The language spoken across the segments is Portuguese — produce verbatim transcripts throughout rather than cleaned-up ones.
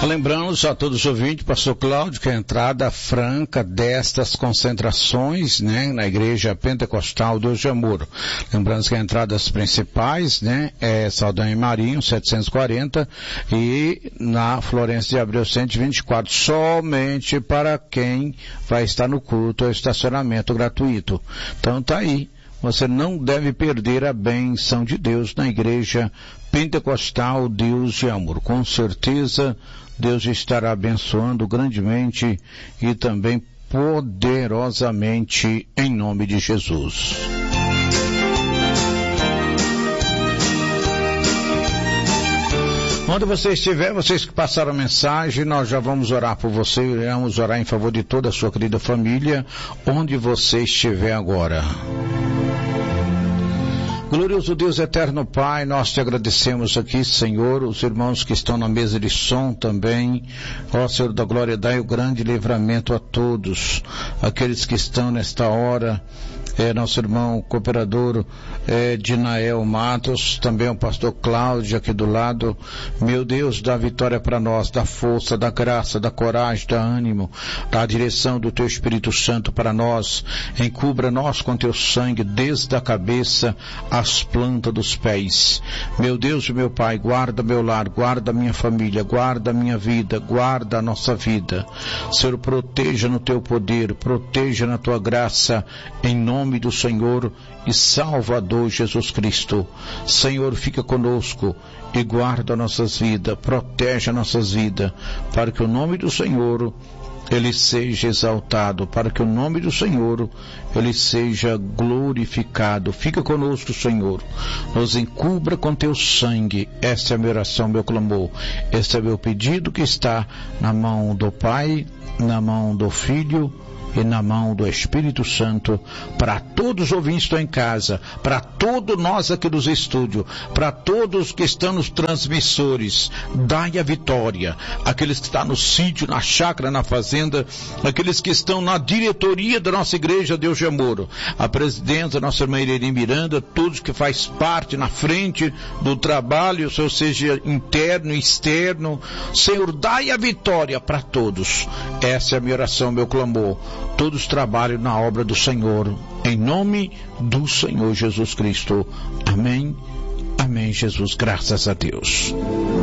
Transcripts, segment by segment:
Lembramos a todos os ouvintes, pastor Cláudio, que a entrada franca destas concentrações, né, na igreja pentecostal Deus de Amor. Lembrando que a entrada das principais, né, é Saldanha e Marinho, setecentos e quarenta, e na Florencio de Abreu, cento e vinte e quatro, somente para quem vai estar no culto, é estacionamento gratuito. Então tá aí. Você não deve perder a bênção de Deus na igreja pentecostal Deus de Amor. Com certeza, Deus estará abençoando grandemente e também poderosamente em nome de Jesus. Onde você estiver, vocês que passaram a mensagem, nós já vamos orar por você, iremos orar em favor de toda a sua querida família, onde você estiver agora. Glorioso Deus, eterno Pai, nós te agradecemos aqui, Senhor, os irmãos que estão na mesa de som também. Ó Senhor da glória, dai o grande livramento a todos, aqueles que estão nesta hora. É, nosso irmão cooperador é, Dinael Matos, também o pastor Cláudio aqui do lado. Meu Deus, dá vitória para nós, dá força, dá graça, dá coragem, dá ânimo, dá a direção do teu Espírito Santo para nós. Encubra nós com teu sangue desde a cabeça às plantas dos pés. Meu Deus e meu Pai, guarda meu lar, guarda minha família, guarda minha vida, guarda a nossa vida. Senhor, proteja no teu poder, proteja na tua graça, em nome Em nome do Senhor e Salvador Jesus Cristo. Senhor, fica conosco e guarda nossas vidas, protege nossas vidas, para que o nome do Senhor ele seja exaltado, para que o nome do Senhor ele seja glorificado. Fica conosco, Senhor, nos encubra com teu sangue. Esta é a minha oração, meu clamor, este é o meu pedido, que está na mão do Pai, na mão do Filho e na mão do Espírito Santo, para todos os ouvintes que estão em casa, para todos nós aqui dos estúdios, para todos que estão nos transmissores. Dai a vitória, aqueles que estão no sítio, na chácara, na fazenda, aqueles que estão na diretoria da nossa igreja Deus de Amor, a presidenta, nossa irmã Irene Miranda, todos que faz parte na frente do trabalho, Senhor, seja interno e externo. Senhor, dai a vitória para todos. Essa é a minha oração, meu clamor. Todos trabalham na obra do Senhor, em nome do Senhor Jesus Cristo. Amém, amém, Jesus, graças a Deus.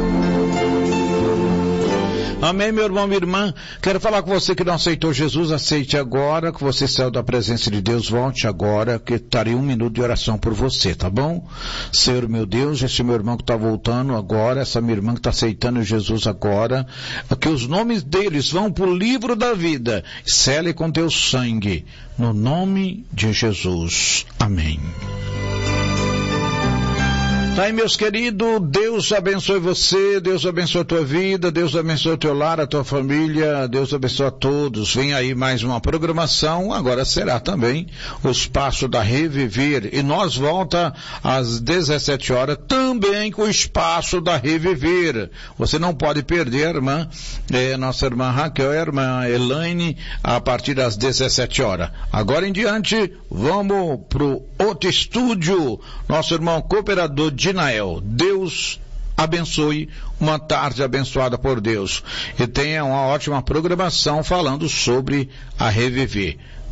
Amém, meu irmão, minha irmã. Quero falar com você que não aceitou Jesus, aceite agora, que você saiu da presença de Deus, volte agora, que estarei um minuto de oração por você, tá bom? Senhor, meu Deus, esse meu irmão que está voltando agora, essa minha irmã que está aceitando Jesus agora, que os nomes deles vão para o livro da vida, sele com teu sangue, no nome de Jesus. Amém. Tá aí, meus queridos, Deus abençoe você, Deus abençoe a tua vida, Deus abençoe o teu lar, a tua família, Deus abençoe a todos. Vem aí mais uma programação, agora será também o espaço da Reviver, e nós volta às dezessete horas também com o espaço da Reviver. Você não pode perder, irmã, é, nossa irmã Raquel e a irmã Elaine, a partir das dezessete horas. Agora em diante, vamos pro outro estúdio, nosso irmão cooperador de Dinael. Deus abençoe, uma tarde abençoada por Deus, e tenha uma ótima programação falando sobre a Reviver.